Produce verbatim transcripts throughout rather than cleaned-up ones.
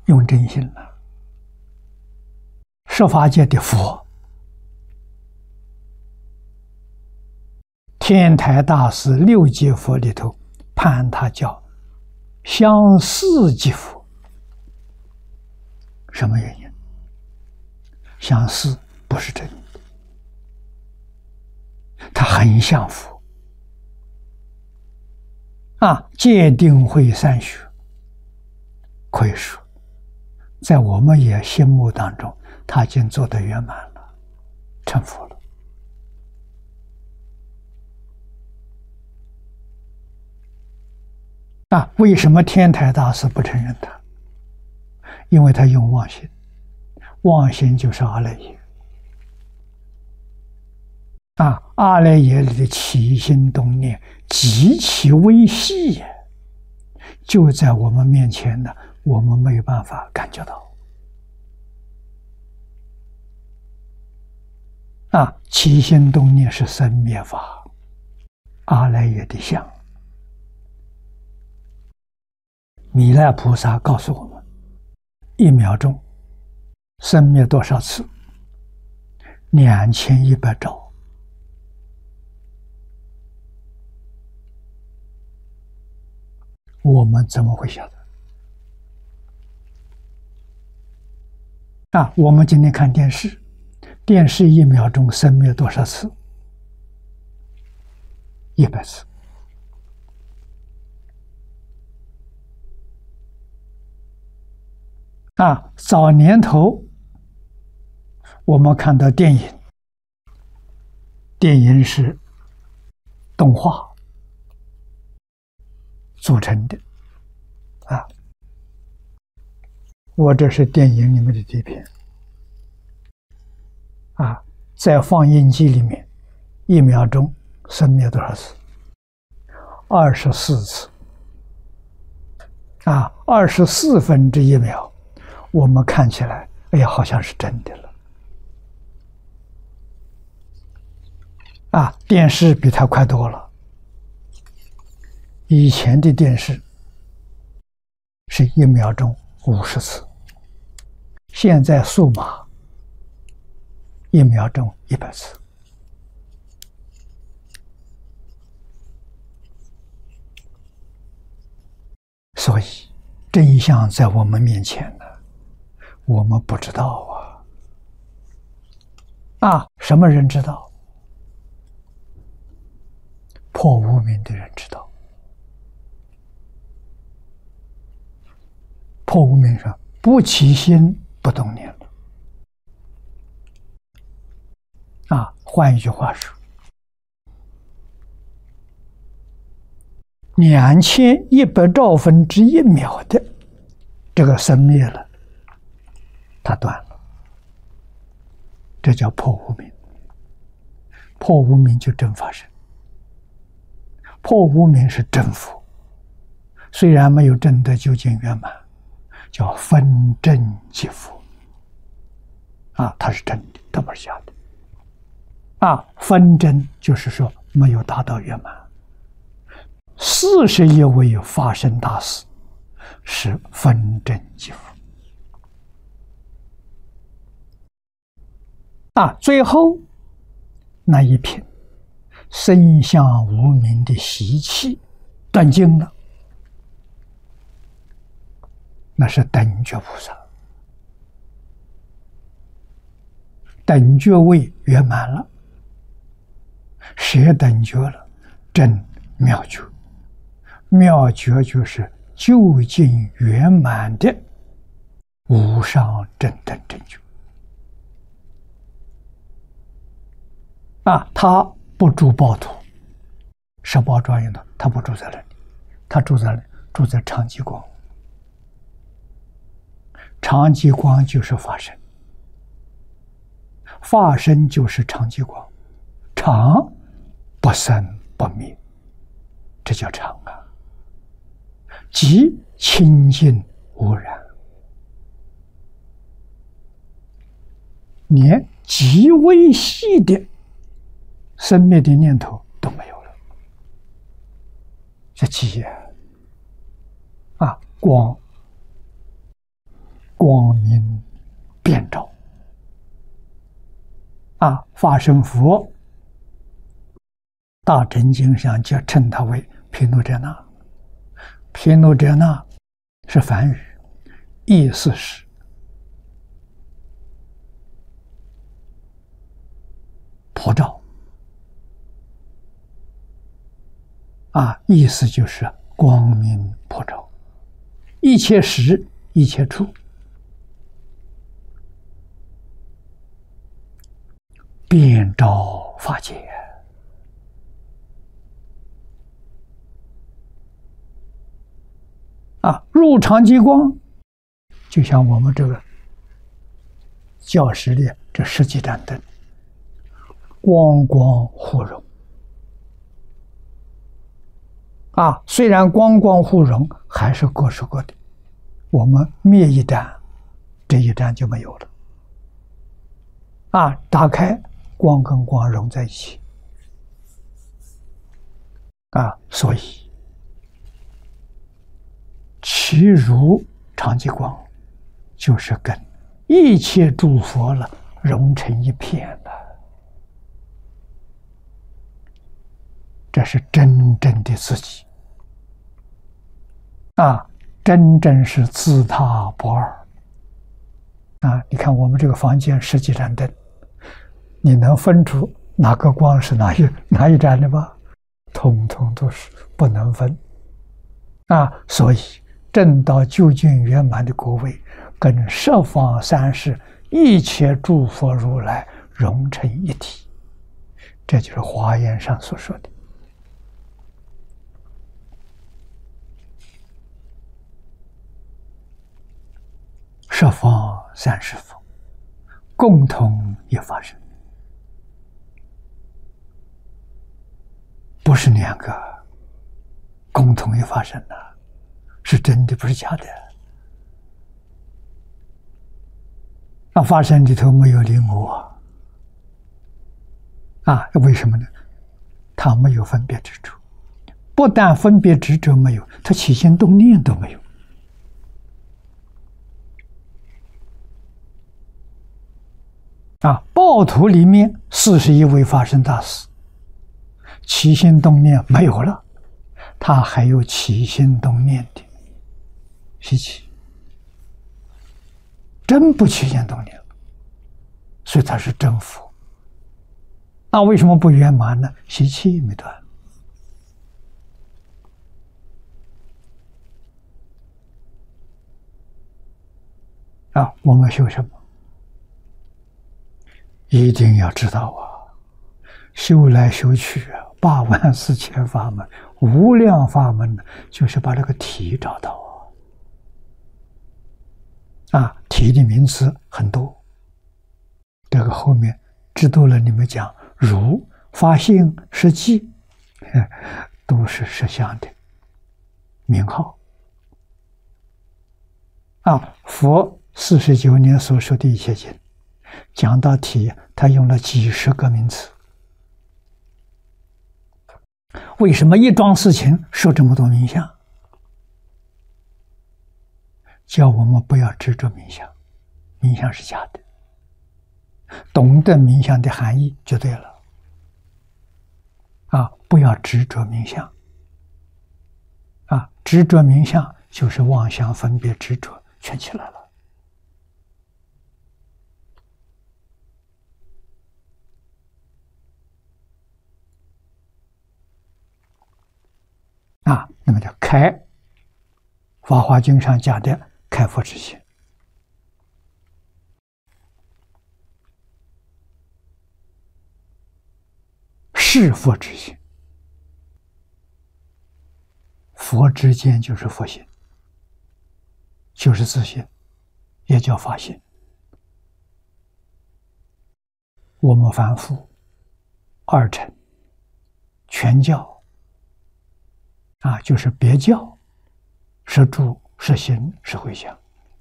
用真心了。十法界的佛，天台大师六界佛里头判他叫相似即佛。什么原因？相似不是真的，他很像佛啊。戒定慧三学，可以说在我们也心目当中，他已经做得圆满了，成佛了。啊，为什么天台大师不承认他？因为他用妄心，妄心就是阿赖耶。啊，阿赖耶里的起心动念极其微细呀，就在我们面前呢，我们没有办法感觉到。啊，起心动念是生灭法，阿赖耶的相。弥勒菩萨告诉我们，一秒钟生灭多少次？两千一百兆。我们怎么会晓得？啊，我们今天看电视，电视一秒钟生灭多少次？一百次。啊，早年头我们看到电影，电影是动画组成的。啊，我这是电影里面的底片。啊，在放映机里面，一秒钟生灭多少次？二十四次。啊，二十四分之一秒。我们看起来，哎呀，好像是真的了。啊，电视比它快多了。以前的电视是一秒钟五十次，现在数码一秒钟一百次。所以真相在我们面前呢。我们不知道啊！啊，什么人知道？破无明的人知道。破无明说不起心不动念了。啊，换一句话说，两千一百兆分之一秒的这个生灭了。它断了，这叫破无明。破无明就真发生，破无明是真佛，虽然没有证得究竟圆满，叫分真即佛。啊，它是真的，它不是假的。啊，分真就是说没有达到圆满。四十一位发生大事是分真即佛。啊，最后那一品生相无明的习气断尽了，那是等觉菩萨，等觉位圆满了，谁等觉了？真妙觉，妙觉就是究竟圆满的无上正等正觉。啊，他不住报土，十宝庄严的，他不住在那里，他住在哪里？住在长极光。长极光就是法身，法身就是长极光，长不生不灭，这叫长啊。极清净无染，连极微细的生灭的念头都没有了，这极啊，光光明遍照。啊，法身佛大乘经上就称他为毗卢遮那。毗卢遮那是梵语，意思是普照。啊，意思就是光明普照，一切时一切处，遍照法界。啊，入常极光，就像我们这个教室里这十几盏灯，光光互融。啊，虽然光光互融，还是各是各的。我们灭一盏，这一盏就没有了。啊，打开，光跟光融在一起。啊，所以其如常寂光，就是跟一切诸佛了融成一片了。这是真正的自己。啊，真正是自他不二。啊，你看我们这个房间十几盏灯，你能分出哪个光是哪一哪一盏的吗？通通都是不能分。啊，所以证到究竟圆满的果位，跟十方三世一切诸佛如来融成一体，这就是华严上所说的。十方三世佛共同一法身，不是两个共同一法身呐、啊，是真的，不是假的。那法身里头没有灵我啊，为什么呢？他没有分别执着，不但分别执着没有，他起心动念都没有。啊，报土里面四十一位法身大士，起心动念没有了，他还有起心动念的习气，真不起心动念了，所以他是真佛。那为什么不圆满呢？习气没断。啊，我们修什么？一定要知道啊，修来修去啊，八万四千法门，无量法门，就是把这个体找到啊。啊，体的名词很多，这个后面知道了，你们讲如、法性、实际，都是实相的名号。啊，佛四十九年所说的一切经，讲到体，他用了几十个名词。为什么一桩事情受这么多名相？叫我们不要执着名相，名相是假的，懂得名相的含义就对了。啊，不要执着名相。啊，执着名相就是妄想、分别、执着全起来了。啊，那么叫开，《法华经》上讲的开佛之心，是佛之心。佛之间就是佛心，就是自信，也叫法心。我们凡夫二乘全教啊，就是别教，是住，是行，是回向，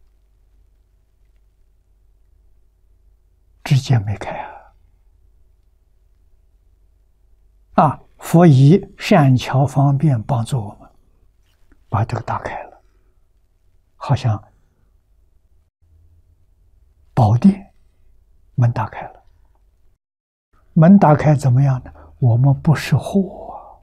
之间没开啊！啊，佛以善巧方便帮助我们，把这个打开了，好像殿，门打开了。门打开怎么样呢？我们不识货，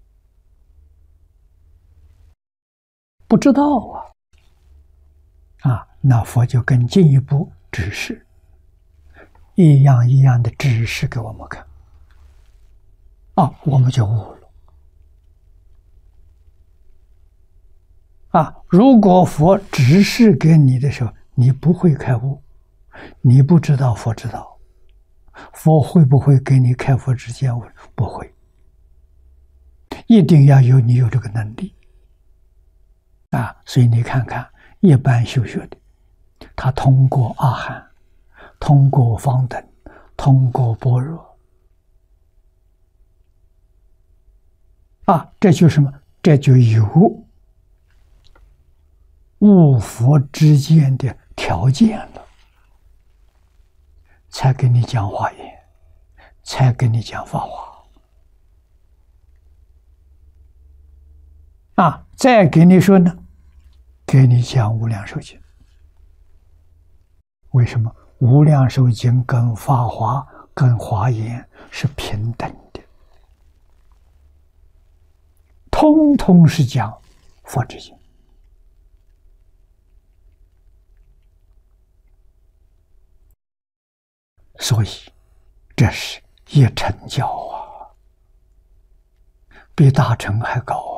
不知道啊。啊，那佛就更进一步指示，一样一样的指示给我们看。啊，我们就悟了。啊，如果佛指示给你的时候，你不会开悟，你不知道佛知道，佛会不会给你开佛之见悟？不会，一定要有你有这个能力。啊，所以你看看，一般修学的，他通过阿含，通过方等，通过般若，啊，这就是什么？这就有悟佛之间的条件了，才给你讲华严，才给你讲法华。啊，再给你说呢，给你讲无量寿经。为什么？无量寿经跟法华、跟华严是平等的，通通是讲佛之经。所以，这是一乘教啊，比大乘还高啊！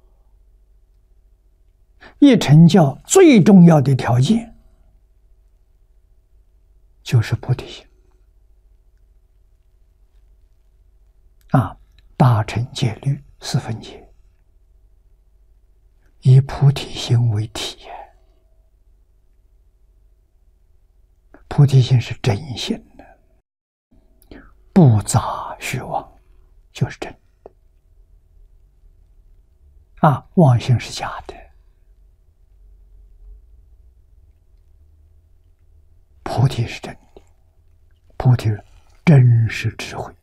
一乘教最重要的条件就是菩提心啊，大乘戒律四分戒，以菩提心为体。菩提心是真心的，不杂虚妄，就是真的。啊，妄心是假的，菩提是真的，菩提是真实智慧，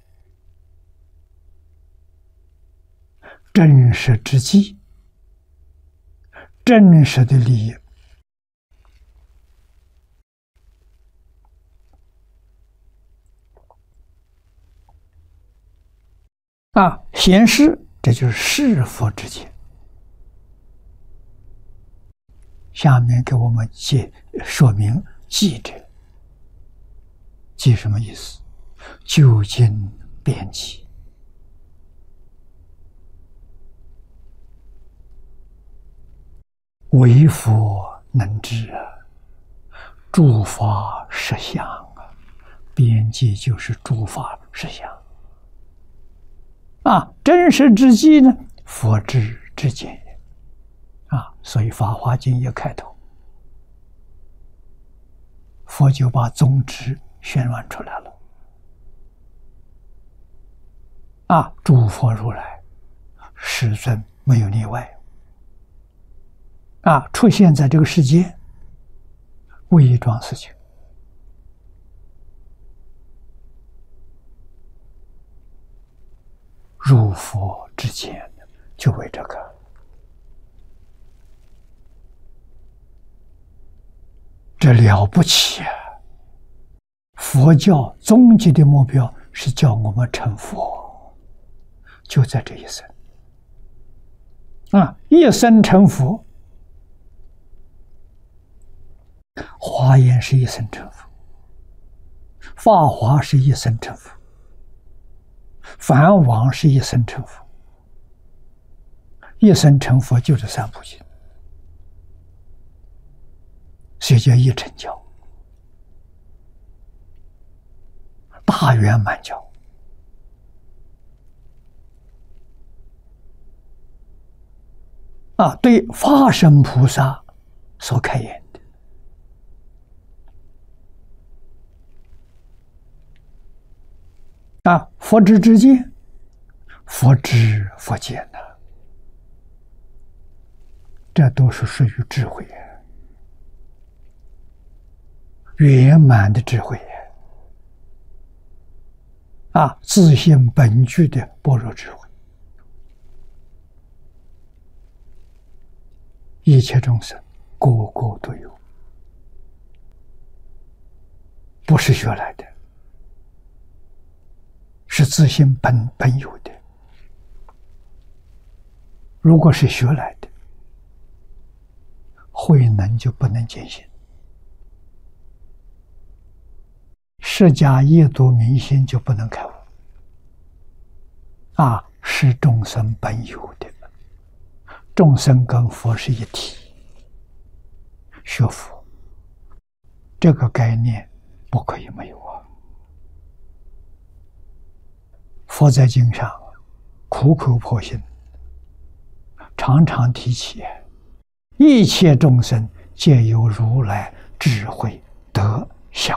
真实之机，真实的利益。啊，显示这就是是佛之见。下面给我们解说明记者，记什么意思？究竟辩机，唯佛能知啊，诸法实相啊，辩机就是诸法实相。啊，真实之机呢？佛智之见也。啊，所以《法华经》一开头，佛就把宗旨宣传出来了。啊，诸佛如来，世尊没有例外。啊，出现在这个世间，为一桩事情。入佛之见，就为这个。这了不起啊！佛教终极的目标是叫我们成佛，就在这一生。啊，一生成佛，华严是一生成佛，法华是一生成佛，梵网是一生成佛，一生成佛就是三部经，所以叫一乘教，大圆满教。啊，对法身菩萨所开言的。啊，佛知之见，佛知佛见呐，这都是属于智慧呀，圆满的智慧呀，啊，自性本具的般若智慧。一切众生个个都有。 不是学来的，是自性本本有的。如果是学来的，慧能就不能见性，释迦业多明心就不能开悟。啊，是众生本有的，众生跟佛是一体。学佛这个概念不可以没有啊！佛在经上苦口婆心，常常提起，一切众生皆有如来智慧德相。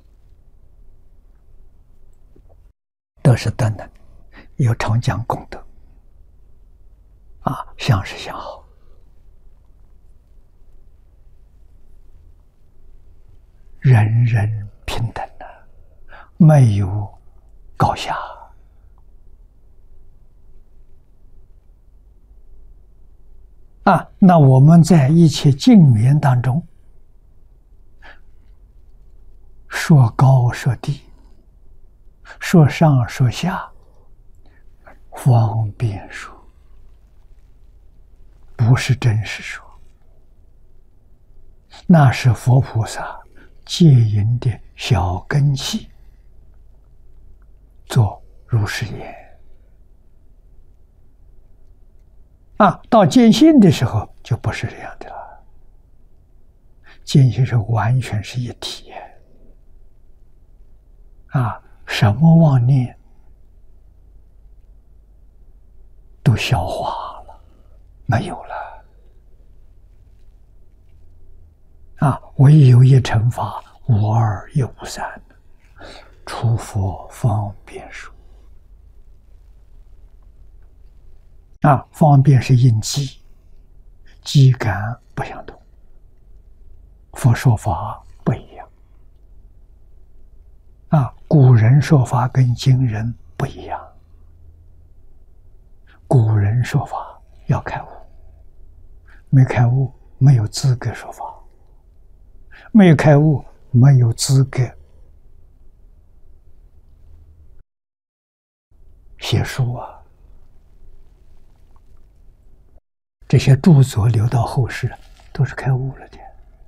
德是德能，有常讲功德，啊，相是相好。人人平等的，没有高下。啊，那我们在一切经言当中，说高说低，说上说下，方便说，不是真实说，那是佛菩萨戒淫的小根器，做如是言。啊，到见性的时候就不是这样的了，见性是完全是一体。啊，什么妄念都消化了，没有了。啊，唯有一乘法，无二亦无三，除佛方便说。啊，方便是因机，机感不相同。佛说法不一样。啊，古人说法跟今人不一样。古人说法要开悟，没开悟没有资格说法，没有开悟没有资格写书啊。这些著作留到后世，都是开悟了的。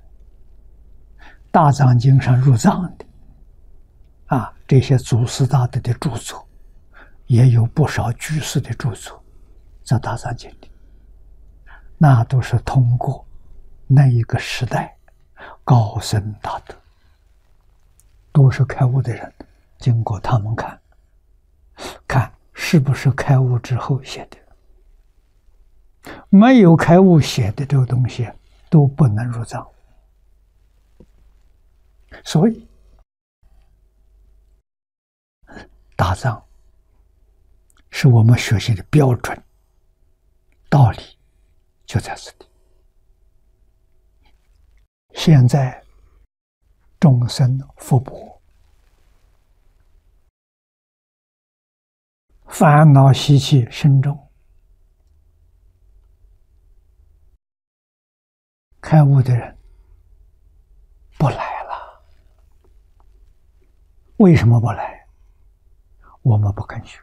大藏经上入藏的，啊，这些祖师大德的著作，也有不少居士的著作，在大藏经里，那都是通过那一个时代高僧大德，都是开悟的人，经过他们看，看是不是开悟之后写的。没有开悟写的这个东西都不能入藏，所以大藏是我们学习的标准，道理就在这里。现在众生福薄，烦恼习气深重，开悟的人不来了。为什么不来？我们不肯学。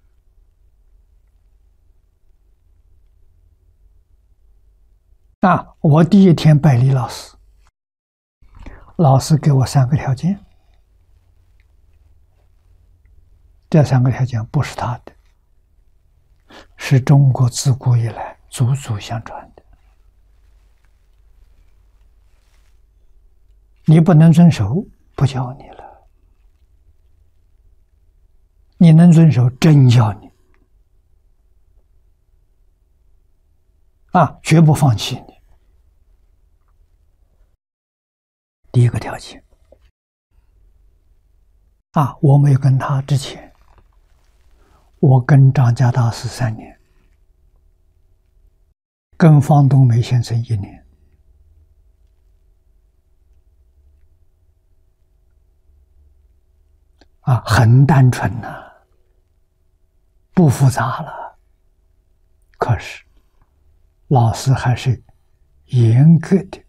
啊，我第一天拜李老师，老师给我三个条件，这三个条件不是他的，是中国自古以来祖祖相传的。你不能遵守，不教你了；你能遵守，真教你。啊，绝不放弃你。第一个条件。啊，我没有跟他之前，我跟张家大师三年，跟方东梅先生一年。啊，很单纯呐、啊，不复杂了。可是，老师还是严格的